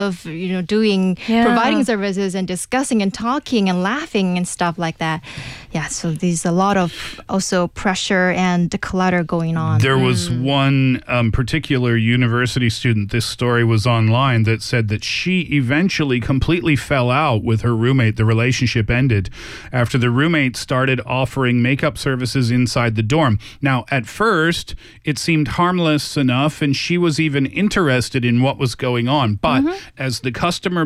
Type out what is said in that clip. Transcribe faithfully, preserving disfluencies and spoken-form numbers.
of, you know, doing, Yeah. providing services and discussing and talking and laughing and stuff like that. Yeah, so there's a lot of also pressure and clutter going on. There was one um, particular university student, this story was online, that said that she eventually completely fell out with her roommate. The relationship ended after the roommate started offering makeup services inside the dorm. Now, at first, it seemed harmless enough, and she was even interested in what was going on. But as the customer